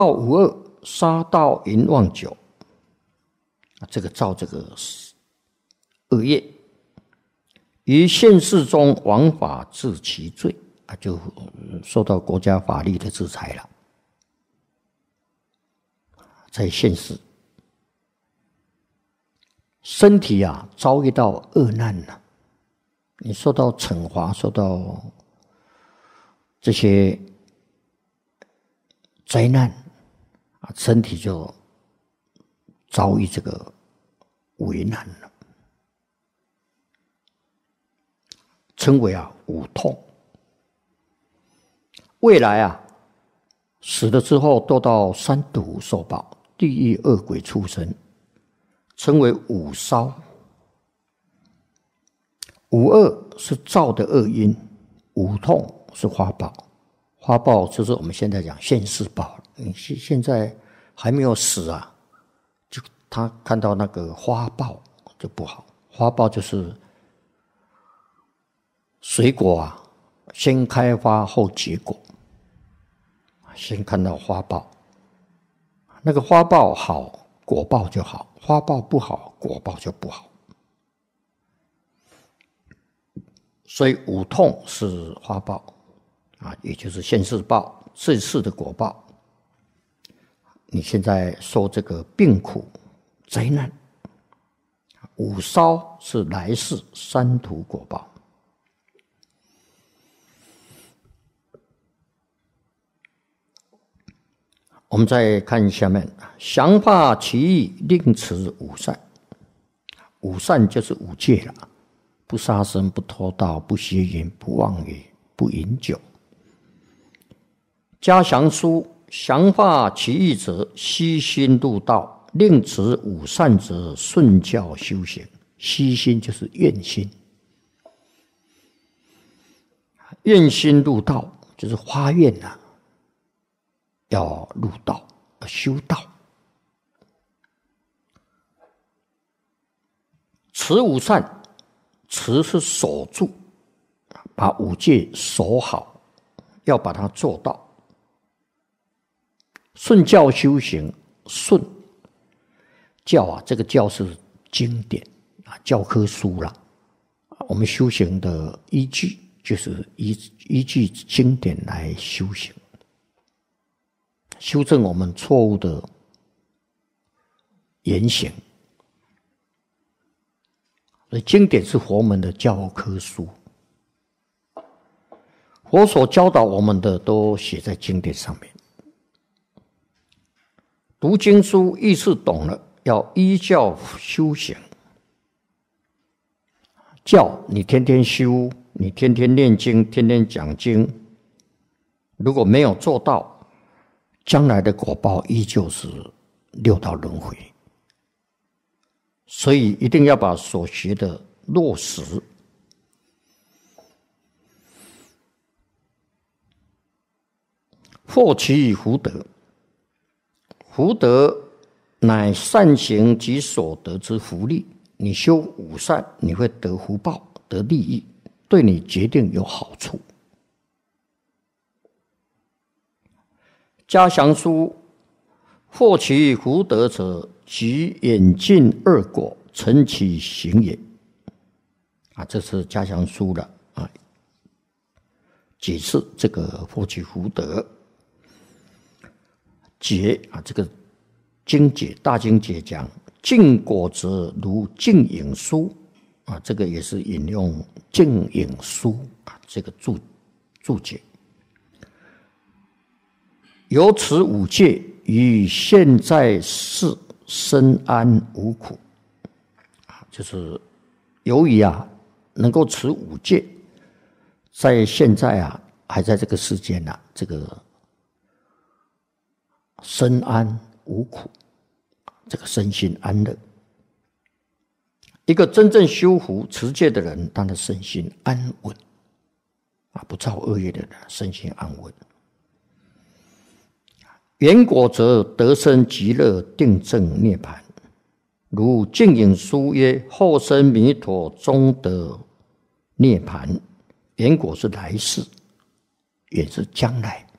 赵无二杀盗淫妄酒，这个造这个恶业，于现世中枉法治其罪，就受到国家法律的制裁了。在现世，身体遭遇到恶难了，你受到惩罚，受到这些灾难身体就遭遇这个为难了，称为五痛。未来死了之后都到三途受报，地狱恶鬼畜生，称为五烧。五恶是造的恶因，五痛是花报。花报就是我们现在讲现世报，你现在还没有死就他看到那个花报就不好。花报就是水果先开花后结果，先看到花报，那个花报好，果报就好；花报不好，果报就不好。所以五痛是花报也就是现世报，这世的果报。你现在受这个病苦灾难，五烧是来世三途果报。我们再看下面，降化其意，令持五善。五善就是五戒了，不杀生，不偷盗，不邪淫，不妄语，不饮酒。加降书，降化其意者，悉心入道；令持五善者，顺教修行。悉心就是愿心，愿心入道就是发愿要入道，要修道。持五善，持是守住，把五戒守好，要把它做到。顺教修行，顺教这个教是经典教科书啦。我们修行的依据就是依据经典来修行，修正我们错误的言行。所以经典是佛门的教科书，佛所教导我们的都写在经典上面。读经书意思懂了，要依教修行。教你天天修，你天天念经，天天讲经，如果没有做到，将来的果报依旧是六道轮回。所以一定要把所学的落实。获其福德，福德乃善行及所得之福利。你修五善，你会得福报，得利益，对你决定有好处。加降书，获其福德者，即远近二果，成其行也。这是加降书了解释这个获其福德。解这个经解大经解讲，近果则如净影书这个也是引用净影书这个注解。由此五戒，于现在世深安无苦就是由于能够持五戒，在现在还在这个世间这个深安无苦，这个身心安乐。一个真正修福持戒的人，他的身心安稳不造恶业的人，身心安稳。圆果则得生极乐定正涅槃，如净影书曰：后生弥陀终得涅槃。圆果是来世，也是将来。